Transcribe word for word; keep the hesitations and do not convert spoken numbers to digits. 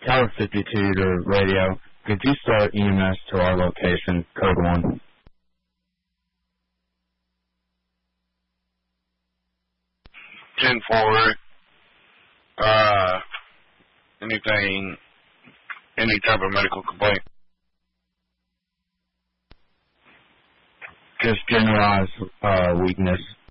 Tower fifty-two to radio. Could you start E M S to our location, code one? ten four, uh, anything, any type of medical complaint? Just generalized uh, weakness.